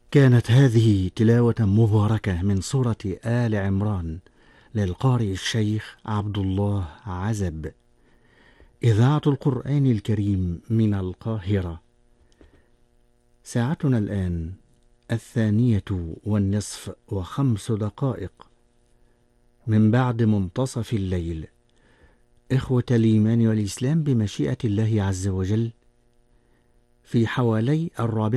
كانت هذه تلاوة مباركة من سورة آل عمران للقارئ الشيخ عبد الله عزب. إذاعة القرآن الكريم من القاهرة. ساعتنا الآن 00:05 من بعد منتصف الليل. إخوة الإيمان والإسلام، بمشيئة الله عز وجل في حوالي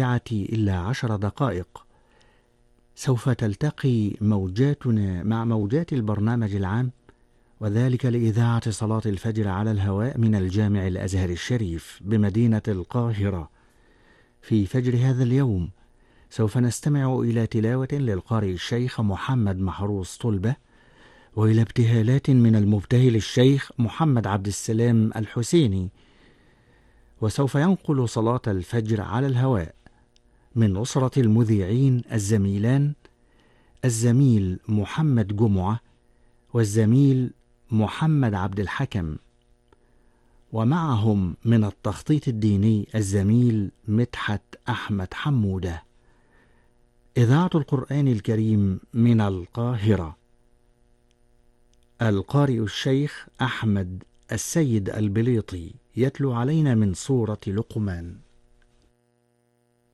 4:10 سوف تلتقي موجاتنا مع موجات البرنامج العام، وذلك لإذاعة صلاة الفجر على الهواء من الجامع الأزهر الشريف بمدينة القاهرة. في فجر هذا اليوم سوف نستمع إلى تلاوة للقارئ الشيخ محمد محروس طلبة، وإلى ابتهالات من المبتهل الشيخ محمد عبد السلام الحسيني. وسوف ينقل صلاة الفجر على الهواء من أسرة المذيعين الزميلان الزميل محمد جمعة والزميل محمد عبد الحكم، ومعهم من التخطيط الديني الزميل مدحت أحمد حمودة. إذاعة القرآن الكريم من القاهرة. القارئ الشيخ أحمد السيد البليطي يتلو علينا من سورة لقمان.